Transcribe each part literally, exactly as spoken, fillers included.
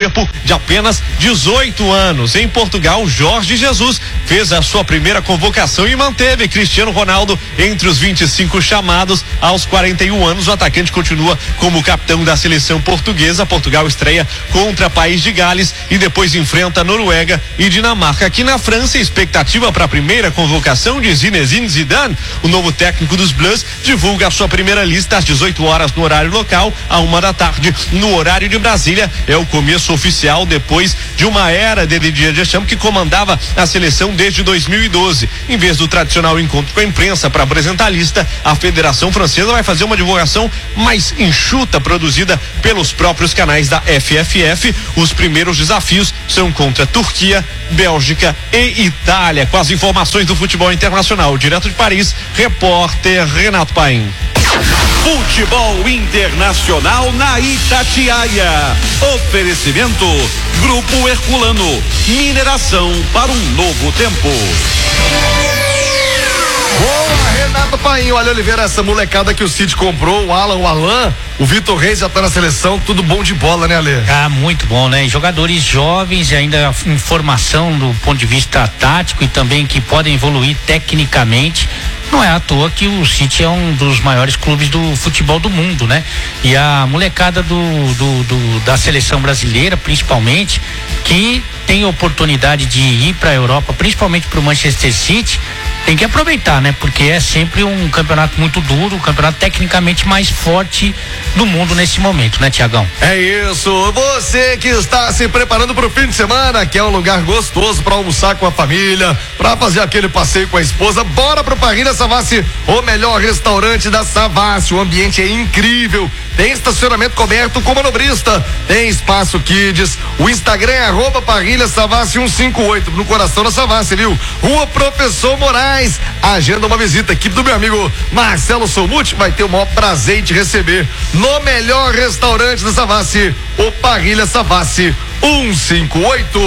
tempo de apenas dezoito anos. Em Portugal, Jorge Jesus fez a sua primeira convocação e manteve Cristiano Ronaldo entre os vinte e cinco chamados. Aos quarenta e um anos, o atacante continua como capitão da seleção portuguesa. Portugal estreia contra País de Gales e depois enfrenta Noruega e Dinamarca. Aqui na França, expectativa para a primeira convocação de Zinedine Zidane. O novo técnico dos Blues divulga a sua primeira lista às dezoito horas no horário local, à uma da tarde no horário de Brasília. É o começo oficial depois de uma era de Didier Deschamps, que comandava a seleção desde dois mil e doze. Em vez do tradicional encontro com a imprensa para apresentar a lista, a Federação Francesa vai fazer uma divulgação mais enxuta, produzida pelos próprios canais da F F F. Os primeiros desafios são contra Turquia, Bélgica e Itália. Com as informações do futebol internacional, direto de Paris, repórter Renato Paim. Futebol internacional na Itatiaia. Oferecimento Grupo Herculano. Mineração para um novo tempo. Boa, Renato Paim. Olha, Oliveira, essa molecada que o City comprou, o Alan, o Alan, o Vitor Reis já tá na seleção, tudo bom de bola, né, Ale? Ah, muito bom, né? Jogadores jovens, ainda em formação do ponto de vista tático e também que podem evoluir tecnicamente. Não é à toa que o City é um dos maiores clubes do futebol do mundo, né? E a molecada do, do, do da seleção brasileira, principalmente, que tem oportunidade de ir para a Europa, principalmente para o Manchester City, tem que aproveitar, né? Porque é sempre um campeonato muito duro, o campeonato tecnicamente mais forte do mundo nesse momento, né, Tiagão? É isso. Você que está se preparando para o fim de semana, que é um lugar gostoso para almoçar com a família, para fazer aquele passeio com a esposa, bora pro Parrilha Savassi, o melhor restaurante da Savassi. O ambiente é incrível. Tem estacionamento coberto com manobrista, tem espaço kids. O Instagram é arroba Parrilha Savassi cento e cinquenta e oito, no coração da Savassi, viu? Rua Professor Moraes. Agenda uma visita. A equipe do meu amigo Marcelo Somuti vai ter o maior prazer em te receber no melhor restaurante da Savassi, o Parrilha Savassi cento e cinquenta e oito.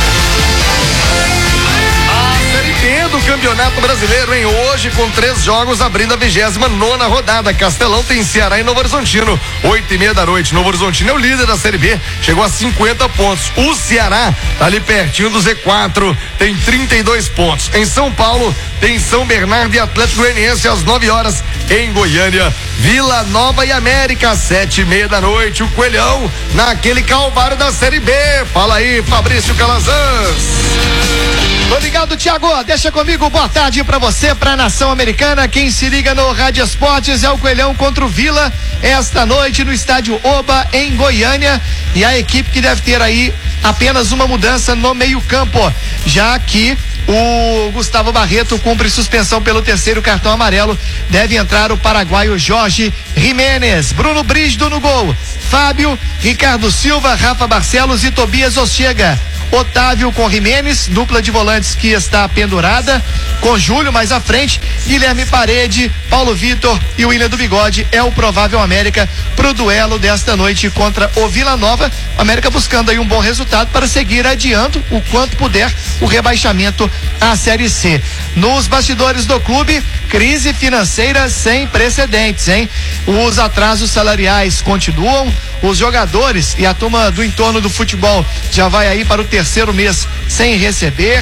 Do Campeonato Brasileiro, hein? Hoje, com três jogos, abrindo a vigésima nona rodada. Castelão tem Ceará e Novo Horizontino, oito e meia da noite. Novo Horizontino é o líder da Série B, chegou a cinquenta pontos. O Ceará tá ali pertinho do Z quatro, tem trinta e dois pontos. Em São Paulo, tem São Bernardo e Atlético Goianiense às nove horas. Em Goiânia, Vila Nova e América, às sete e meia da noite. O Coelhão, naquele calvário da Série B. Fala aí, Fabrício Calazans. Obrigado, Thiago. Deixa comigo, boa tarde pra você, pra nação americana. Quem se liga no Rádio Esportes é o Coelhão contra o Vila, esta noite no estádio Oba, em Goiânia. E a equipe que deve ter aí apenas uma mudança no meio-campo, já que o Gustavo Barreto cumpre suspensão pelo terceiro cartão amarelo. Deve entrar o paraguaio Jorge Jiménez. Bruno Brígido no gol. Fábio, Ricardo Silva, Rafa Barcelos e Tobias Oschega. Otávio com Jimenez, dupla de volantes que está pendurada, com Júlio mais à frente, Guilherme Parede, Paulo Vitor e o William do Bigode. É o provável América pro duelo desta noite contra o Vila Nova. América buscando aí um bom resultado para seguir adiando o quanto puder o rebaixamento à Série C. Nos bastidores do clube, crise financeira sem precedentes, hein? Os atrasos salariais continuam, os jogadores e a turma do entorno do futebol já vai aí para o terceiro mês sem receber.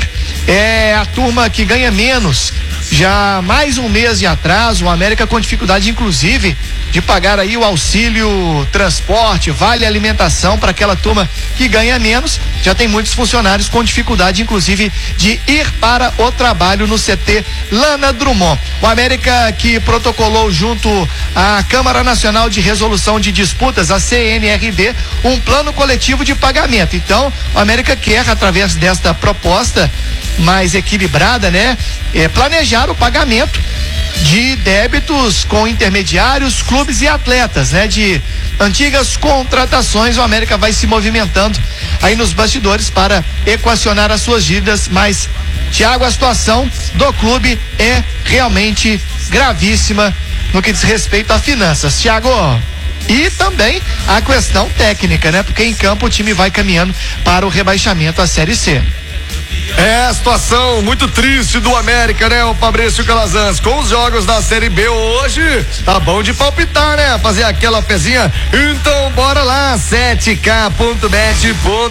É a turma que ganha menos, já mais um mês de atraso. O América com dificuldade, inclusive, de pagar aí o auxílio transporte, vale alimentação para aquela turma que ganha menos. Já tem muitos funcionários com dificuldade, inclusive, de ir para o trabalho no C T Lana Drummond. O América que protocolou junto à Câmara Nacional de Resolução de Disputas, a C N R D, um plano coletivo de pagamento. Então, o América quer, através desta proposta mais equilibrada, né, é, planejar o pagamento de débitos com intermediários, clubes e atletas, né? De antigas contratações. O América vai se movimentando aí nos bastidores para equacionar as suas dívidas, mas, Thiago, a situação do clube é realmente gravíssima no que diz respeito a finanças, Thiago. E também a questão técnica, né? Porque em campo o time vai caminhando para o rebaixamento à Série C. É a situação muito triste do América, né, o Fabrício Calazans? Com os jogos da Série B hoje, tá bom de palpitar, né? Fazer aquela pezinha. Então, bora lá, sete k ponto bet ponto